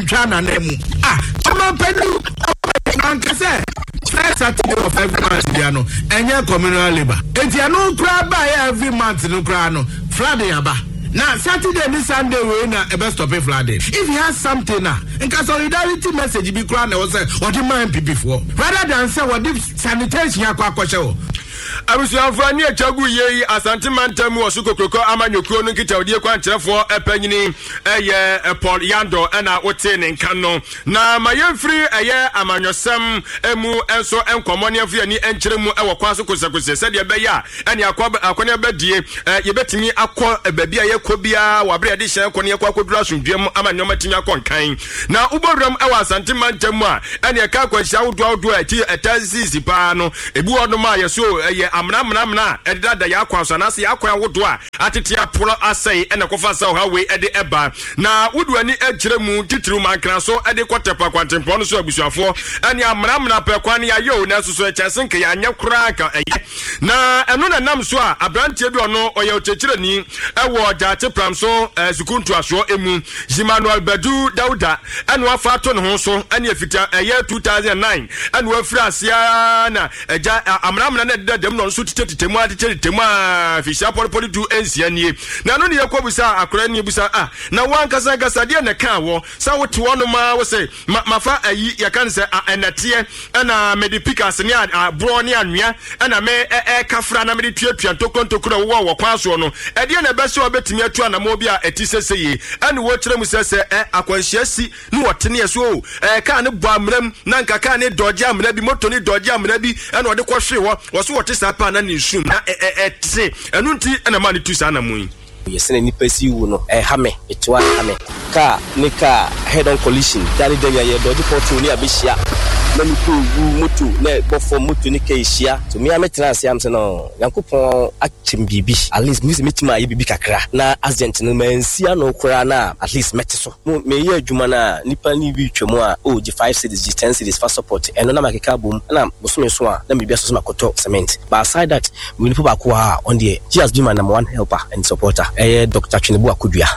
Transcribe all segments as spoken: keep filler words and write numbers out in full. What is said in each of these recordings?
twetwa na na mu ah chama penu ankase first Saturday of every month dia no enye communal labor entiano kra ba every month no kra no Friday aba now Saturday and Sunday we na e best stop flooding. If you have something na in solidarity message be crown na say what the man people for rather than say what the sanitation yakwa kwashe abusuafo ne achagu yei asante mantam wo sukokroko amanyokro no kita odie kwankyerefo epanyini eye Paul Yando na wote ne nka no na mayemfiri eye amanyosem emu enso enkomo ne afia ni enkyere mu ewo kwaso kosakose sede be ya ene akwa akone bedie ye betimi akọ babi aye kobia wabre de hye kone akwa kodura asundwem amanyoma timi akonkan na ubowram ewo asante mantam a ene ka kwahia wodo wodo ati etazisi pa no ebu odoma ye so eye amna amna amna edada ya akwanso na se yakwan wodo a atete aporo asai ene kofa sa ha we ede eba na wodu ani agyere mu titiru mankra so ede kotepa kwantempo no so abusuafo ene amna amna pekwan ya yo na suso echesenke ya anya kura ka eye na eno na nam so a abrantie bi ono oye ochechire ni ewo jate pram so sukuntu aso emu Emmanuel Badu Dauda ene wafa to ne ho so ene afita eye two thousand nine ene wafira asia na eja amna amna na dedam no so tititemu atititemu a fisha polipoli du ensianie na no ne yakobusa akora ne busa ah na wankasa gasa de na ka wo sa wote wono ma wo se mafa ayi yakan se enete na medipikas ne abro ne anua na me e kafra na me tuatua tokontokura wo wo kwaso no e de na bese obetimi atua na mo bi a etiseseye ane wo kire mu sese e akwanhyiasi ne wote ne so e ka ne bo amram na nka ka ne doje amra bi moto ne doje amra bi ene wo de kwohwe wo wo so wote sapa na ne shum na e e enu nti na ma ne tu sa na mu yesene nipa si wu no eh ha me etwa ha me ka ne ka head on collision dani dani ye doji portu ni abihia na mi ko wu moto na bofo moto ni ka ehia to me ametra ase am se no yankopon achim bibi at least mi se metima ye bibi kakra na accident no mansia no kura na at least metiso me ye adwuma na nipa ni bi twemu a o g five cities g ten cities for support eno na makeka bom na bosome so a na me bia so makoto cement but aside that we need people on the he has been my number one helper and supporter eh Doctor Chinebu Akudua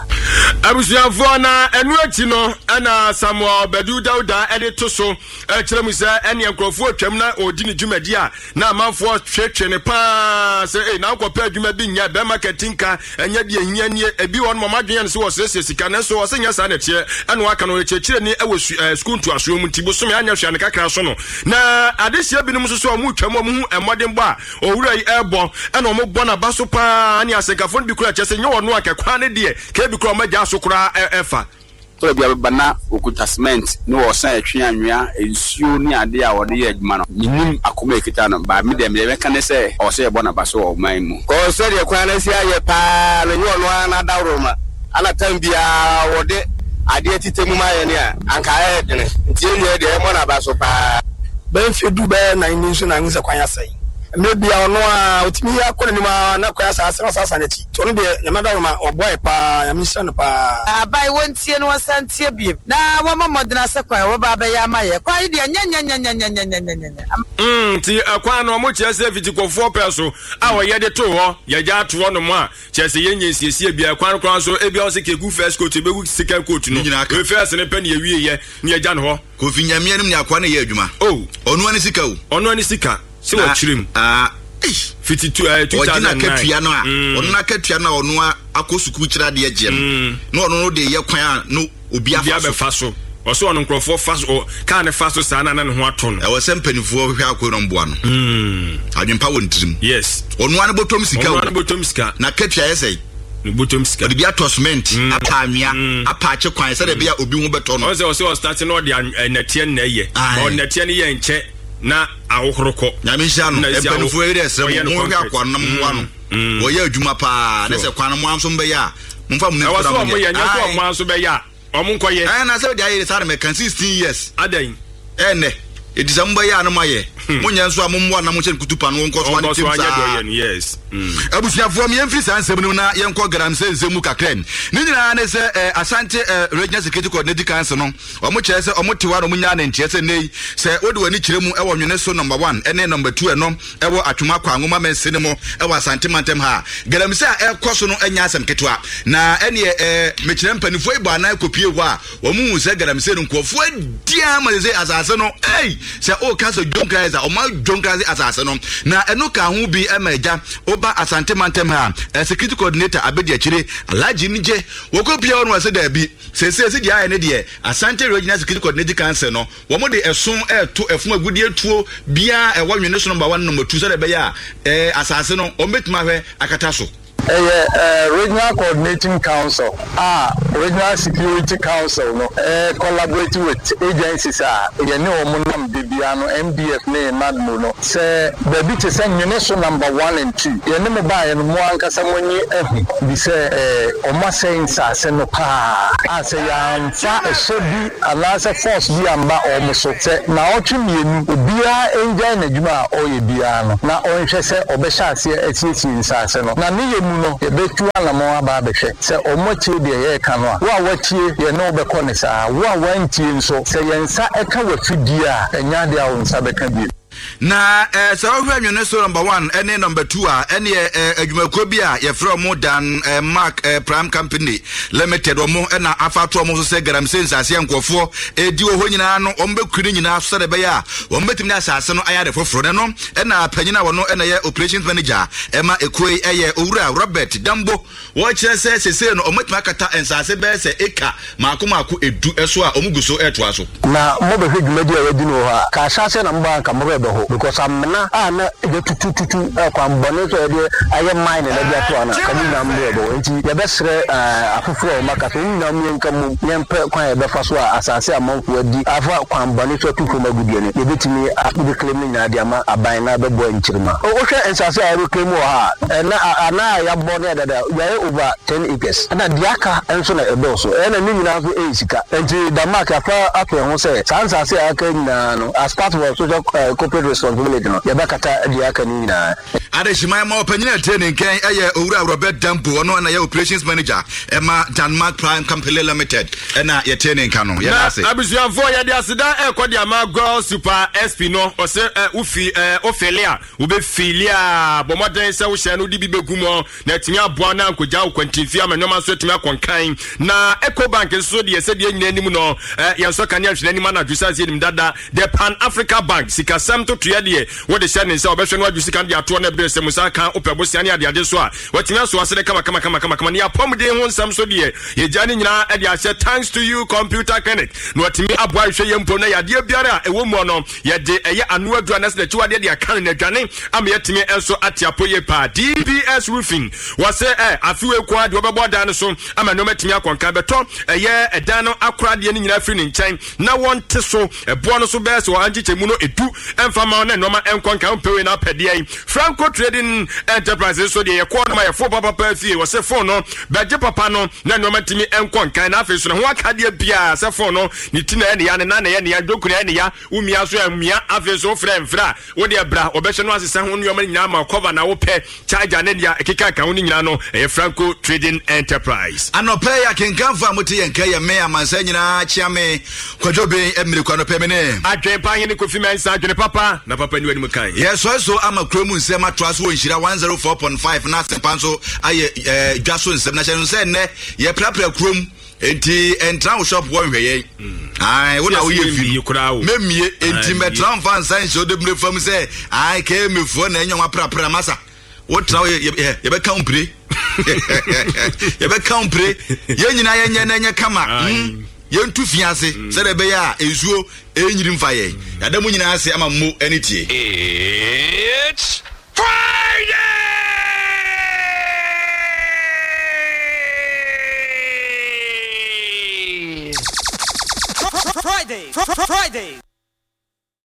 abusuafo na enu achi no na Samuel Badu Dauda edito so e kire mu se ene enkrofo atwam na odi ne dwumadi a na amanfo twetwe ne pa se eh na nkopa adwuma bi nya be marketinka enya de ehia nie ebi won mamadwen se wo sese sika na so wo se nya sa na tie ene waka no chechire ni ewo school to aso mu tibo so me anya hwa ne kakra so no na adesia bi no so so mu twam mu emodem ba owura yi ebo ene o mo bona baso pa ani asekafo bi kura chese nyo no akakwa ne de ke bi kura maja so kura efa so bia bana okuta cement no wo san atwe anwea ensuo ni ade a wode ye adwuma no minim akoma ekita no ba me de me ka ne se o se bona baso o man mu ko se de kwa na si aye pa no nyo no na dawroma ana tambia wode ade titemu ma ye ne a anka aye de ne ntie ne de mo na baso pa ben fedu be na ni so na nse kwanya sai maybe ono a otimi akora ni ma na kwaya sa sa sa na ti to no de nyamada ma oboy pa yamisa no pa abai wontie no wasantie bi na wa mamodna se kwaya wo ba ba ya ma ye kwaya de nya nya nya nya nya nya nya mm ti akwa no mo chese fitikofo peso a wo ye de to ho ye ja to no mo a chese ye nya siesie bi akwa no kwan so e bi o se ke gu first coat be gu second coat no e first ne pe ne ye wie ye ne ye ja no ho ko fi nyame anim ne akwa ne ye adwuma oh ono ani sika o ono ani sika se wa chirim ah fifty-two uh, two thousand nine katua no a ono na katua na ono akosuku kira de agye no ono no de ye kwan no obi afa so oso ono nkrofo fast o ka ne fast so na na ne ho ato no e wo sempanifo hwe akono mboa no mm adwempa won tirim yes ono an botom sika ono an botom sika na katua yesai no botom sika de bia tosment apa anwea apa ache kwan se de bia obi ho beto no o se o se o start no de netie na ye o netie ne ye nche na awokroko na me hia no e panufo ere esre mo hwe akwanam ho ano wo ye adwuma pa na se kwan mo anso mbe ya mfa mo ne fura mo ye nya ko mo anso be ya o mo nkoye eh na se de ayi sare me kan sixteen years adan eh ne it is ambo ya no maye munya nso amomwa na mo che kutupa no nko so ani timsa yes abusuafo me yemfiri sansem no na yenko gram se nzemu kakren ni nyina na se Asante Regional Security Coordinating Council no omo che se omo tewa no munya na ntie se nei se odi wani kire mu ewo nwene so number one ene number two no ewo atwoma kwa ngoma mense ne mo ewo Asante mantem ha gram se a ekoso no anya asem ketwa na ene eh mekire mpanifo ibo ana kopie ho a omo hu se gram se no nkofo dia ma se asase no eh se o ka so jonka za o ma jonka asase no na eno ka ho bi emaja oba Asante mantem ha security coordinator abedi akire Alhaji Nije wokopia ono ase da bi se se se dia ene de Asante Regional Security Coordinating Council no wo mo de eson eto efun agudi etuo bia e wanwene so number one number two se da be ya eh asase no o metima hwe akata so Uh, Regional Coordinating Council, ah, Regional Security Council, no, uh, collaborate with agencies, ah, you know, Munam Bibiano, M D F, ne, Nadmo, no, say, the bit is saying, UNESCO number one and two, you never buy and one Casamoni, we say, uh, Oma saying, Saseno, ah, say, I'm far a so be, and as a force be amba almost so say, now to me, Bia, Angel, Nejuma, or Biano, now, or if I say, Obesha, it's in Saseno, now, no ye betu ala mo aba behwe se omotie de ye ka no wa watie ye no be konesa wa wantie nso se ye nsa eka wafidi a enya de a wonsa beka bi na eh so hwanwene so number one ene number two a ene adwumako bi a ye from mo dan Mark Prime Company Limited omo na afato omo so se gram sense ase nkofo edi oho nyina no ombekuri nyina so de be ya ombetimi asase no aya de foforo no na panyina wono na ye operations manager ema ekoi eye owura Robert Dambo wo kire se sese no ometimi akata ensase be se eka maako maako edu eso a omuguso eto aso na mo be hwedwumadi a wadi no ha ka asase na mba nka mo be ho because amna ana de tutu tutu kwa mbone so de aye mine na bia to ana kamu na mbe bo enti ye besre afoforo maka so na mu nka mu yempe kwa ye befa so asase amanfo adi afa kwa mbone so tufu magudie ne ye betimi akube claim na de ama aban na be bo nchirima o hwe ensase a ro claim ha na ana ya bone dada ya over ten acres na diaka enso na ebe so e na ni nyina so e sika enti Denmark afa afa ho se sansase aka nyina no as part of social corporate responsibility no yabakata diaka ni nyina adeshima ma opanyina training kan eye owura Robert Dambo ono na ye operations manager ema Denmark Prime Company Limited ena ye training kan no ye na se abusuanfo ye de asida e kodi amagro super S P no o se ufi ofelia ube filia bomoden se wo hye no di bibegumo na timi aboa na nkoja ukwantimfi amanyoma so timi akonkan na Ecobank so de se de nyina nim no ye so kan ya hwe nim na dwusa se nim dada the Pan Africa Bank sika sam to to ye de wo de hye ne se obehwe no adwusi kan de ato na be se musa kan opebosia ne ade ade so a watimi aso ase de kama kama kama kama kama ne apomde ho nsam so de ye jani nyina e de ahye thanks to you computer clinic no watimi aboa hwe ye mpo na ya de biara ewo mu no ye de eye anu adua na se de chiwade de akan na dwane am ye timi enso atiapo ye pa D B S roofing wase eh afiwe kwa de obebo dan so ama no matimi akonkan beto eye edan no akora de ni nyina firi ni nchen na wonte so ebo no so be se wa anchiche mu no edu emfama na no ma enkonkan pewe na pede Franco Trading Enterprises so de ye kwa no ma ye fo papa pa fie wase fo no beje papa no na no matimi enkonkan na afi so no ho akade bia se fo no ni tina ne ya ne na ne ya ne ya dokura ne ya umia so amia afi so frɛ mfra wo de bra obɛhye no asesa ho nyoma nyina ma cover na wo pɛ charger ne dia ekeka ka ho nyina no e Franco Trading Enterprise anope ya kenkanfa moti yenka ye me amansa nyina chiame kwadwobe emire kwa no pɛ me ne adwen pa hene kofi mensa adwen papa na papa ni wani mu kan yes so so ama kromu nsem atraso wo nhira one oh four point five na sepanso aye eh dwaso nsem na hyɛ nsɛ ne ye prapra krom enti entra shop wo hweye ai wo na wo ye fi memie enti metran fan san so de mre fam se ai ke mefo na enwa prapra masa wo tra ye ye be kampre ye be kampre ye nyina ye nye na nye kama ye ntu fiase se de be ya ezuo enyiri mfa ye ya da mu nyina ase ama mo anitie it's Friday. Friday, Friday.